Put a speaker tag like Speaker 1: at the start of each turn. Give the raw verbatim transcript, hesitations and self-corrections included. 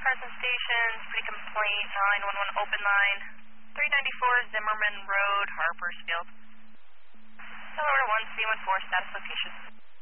Speaker 1: Carson Station, pretty complaint, nine one one open line, three ninety-four Zimmerman Road, Harpersfield. Hello, one C one four, status location.